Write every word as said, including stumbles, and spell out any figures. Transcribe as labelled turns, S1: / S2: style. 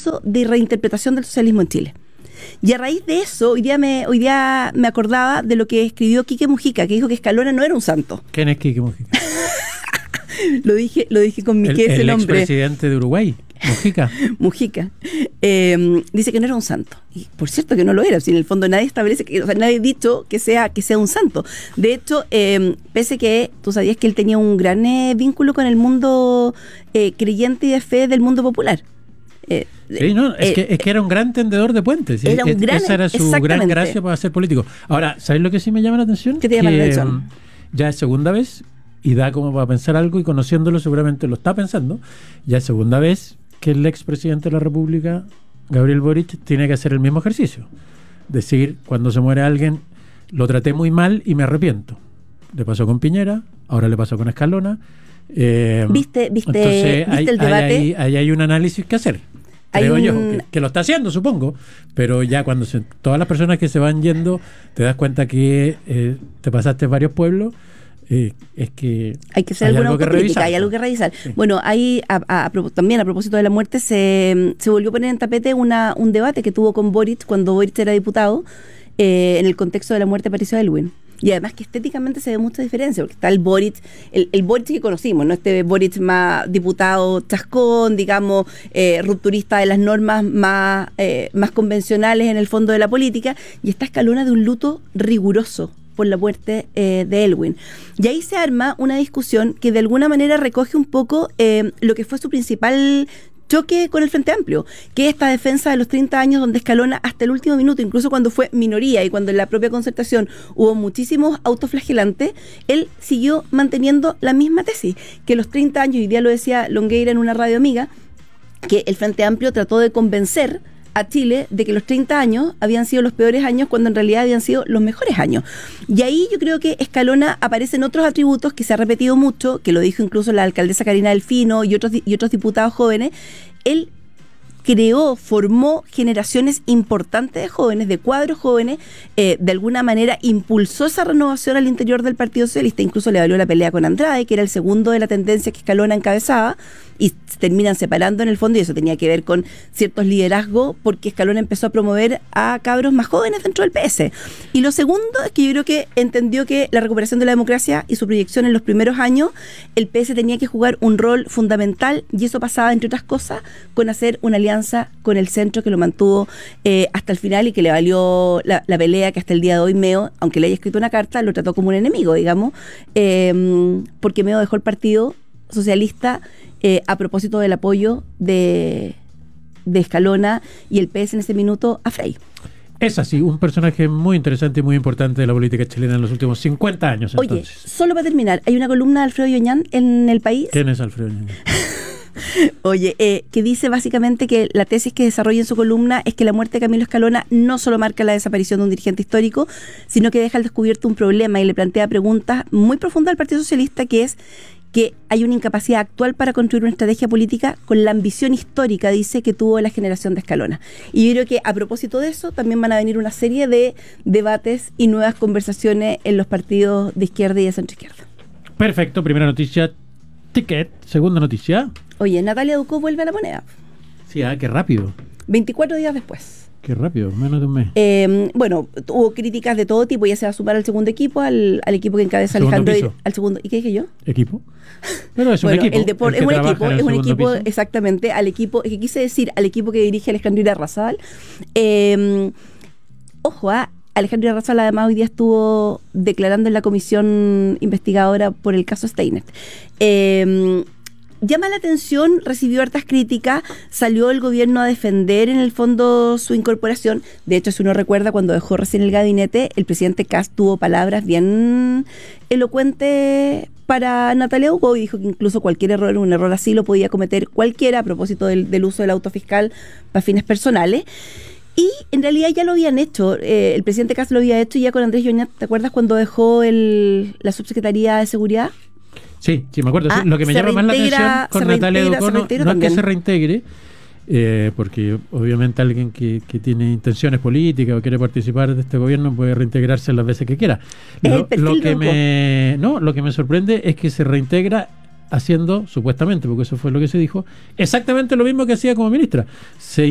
S1: discurso de reinterpretación del socialismo en Chile. Y a raíz de eso, hoy día me, hoy día me acordaba de lo que escribió Quique Mujica, que dijo que Escalona no era un santo.
S2: ¿Quién es Quique Mujica?
S1: Lo dije, lo dije con mi
S2: el,
S1: que ese
S2: el
S1: nombre.
S2: El expresidente de Uruguay, Mujica.
S1: Mujica. Eh, dice que no era un santo. Y por cierto que no lo era. Si en el fondo nadie establece, que, o sea, nadie ha dicho que sea, que sea un santo. De hecho, eh, pese que tú sabías que él tenía un gran eh, vínculo con el mundo eh, creyente y de fe del mundo popular.
S2: Eh, sí, no, es, eh, que, es que era un gran tendedor de puentes.
S1: Era un gran,
S2: esa era su gran gracia para ser político. Ahora, ¿sabes lo que sí me llama la atención?
S1: ¿Qué te llama
S2: que,
S1: la atención?
S2: Ya es segunda vez, y da como para pensar algo, y conociéndolo seguramente lo está pensando, ya es segunda vez que el expresidente de la República, Gabriel Boric, tiene que hacer el mismo ejercicio. Decir, cuando se muere alguien, lo traté muy mal y me arrepiento. Le pasó con Piñera, ahora le pasó con Escalona. Eh,
S1: ¿Viste, viste,
S2: entonces,
S1: ¿viste
S2: hay,
S1: el debate?
S2: Ahí hay, hay un análisis que hacer. Creo
S1: un...
S2: yo, que, que lo está haciendo, supongo, pero ya cuando se, todas las personas que se van yendo, te das cuenta que eh, te pasaste varios pueblos, eh, es que
S1: hay que hacer
S2: hay
S1: alguna
S2: algo que
S1: autocrítica,
S2: revisar.
S1: hay algo que revisar.
S2: Sí.
S1: Bueno, hay a, a, a, también a propósito de la muerte, se, se volvió a poner en tapete una, un debate que tuvo con Boric cuando Boric era diputado, eh, en el contexto de la muerte de Patricio Aylwin. Y además que estéticamente se ve mucha diferencia, porque está el Boric, el, el Boric que conocimos, ¿no? Este Boric más diputado chascón, digamos, eh, rupturista de las normas más, eh, más convencionales en el fondo de la política, y está Escalona de un luto riguroso por la muerte eh, de Aylwin. Y ahí se arma una discusión que de alguna manera recoge un poco eh, lo que fue su principal choque con el Frente Amplio, que esta defensa de los treinta años donde Escalona hasta el último minuto, incluso cuando fue minoría y cuando en la propia concertación hubo muchísimos autoflagelantes, él siguió manteniendo la misma tesis, que los treinta años, y día lo decía Longueira en una radio amiga, que el Frente Amplio trató de convencer a Chile de que los treinta años habían sido los peores años cuando en realidad habían sido los mejores años. Y ahí yo creo que Escalona aparece en otros atributos que se ha repetido mucho, que lo dijo incluso la alcaldesa Karina Delfino y otros, y otros diputados jóvenes. Él creó, formó generaciones importantes de jóvenes, de cuadros jóvenes, eh, de alguna manera impulsó esa renovación al interior del Partido Socialista, incluso le valió la pelea con Andrade, que era el segundo de la tendencia que Escalona encabezaba, y se terminan separando en el fondo, y eso tenía que ver con ciertos liderazgos, porque Escalona empezó a promover a cabros más jóvenes dentro del P S. Y lo segundo es que yo creo que entendió que la recuperación de la democracia y su proyección en los primeros años, el P S tenía que jugar un rol fundamental, y eso pasaba, entre otras cosas, con hacer una alianza con el centro que lo mantuvo eh, hasta el final y que le valió la, la pelea que hasta el día de hoy Meo, aunque le haya escrito una carta, lo trató como un enemigo, digamos, eh, porque Meo dejó el Partido Socialista eh, a propósito del apoyo de, de Escalona y el P S en ese minuto a Frey.
S2: Es así, un personaje muy interesante y muy importante de la política chilena en los últimos cincuenta años.
S1: Oye,
S2: entonces.
S1: Solo para terminar, hay una columna de Alfredo Yoñán en El País.
S2: ¿Quién es Alfredo Yoñán?
S1: Oye, eh, que dice básicamente que la tesis que desarrolla en su columna es que la muerte de Camilo Escalona no solo marca la desaparición de un dirigente histórico, sino que deja al descubierto un problema y le plantea preguntas muy profundas al Partido Socialista, que es que hay una incapacidad actual para construir una estrategia política con la ambición histórica, dice, que tuvo la generación de Escalona. Y yo creo que a propósito de eso también van a venir una serie de debates y nuevas conversaciones en los partidos de izquierda y de centro izquierda.
S2: Perfecto, primera noticia, ticket. Segunda noticia.
S1: Oye, Natalia Ducó vuelve a La Moneda.
S2: Sí, ah, qué rápido.
S1: veinticuatro días después.
S2: Qué rápido, menos de un mes.
S1: Eh, bueno, hubo críticas de todo tipo, ya se va a sumar al segundo equipo, al, al equipo que encabeza Alejandro.
S2: Piso.
S1: Al segundo, ¿y qué dije yo?
S2: ¿Equipo? Pero es un
S1: bueno,
S2: equipo.
S1: El deporte
S2: el
S1: es un equipo, es un equipo,
S2: piso.
S1: exactamente, al equipo, es que quise decir al equipo que dirige Alejandro Irarrázaval. Eh, ojo, a Alejandro Irarrázaval además hoy día estuvo declarando en la comisión investigadora por el caso Steinert. Eh, Llama la atención, recibió hartas críticas, salió el gobierno a defender en el fondo su incorporación. De hecho, si uno recuerda, cuando dejó recién el gabinete, el presidente Kast tuvo palabras bien elocuentes para Natalia Ducó y dijo que incluso cualquier error, un error así lo podía cometer cualquiera a propósito del, del uso del auto fiscal para fines personales. Y en realidad ya lo habían hecho, eh, el presidente Kast lo había hecho ya con Andrés Yoñat. ¿Te acuerdas cuando dejó el, la subsecretaría de Seguridad?
S2: Sí, sí, me acuerdo.
S1: Ah,
S2: lo que me llama más la atención con Natalia Ducó no, no es que se reintegre, eh, porque obviamente alguien que, que tiene intenciones políticas o quiere participar de este gobierno puede reintegrarse las veces que quiera. Lo, lo que me no, lo que me sorprende es que se reintegra haciendo, supuestamente, porque eso fue lo que se dijo, exactamente lo mismo que hacía como ministra. Se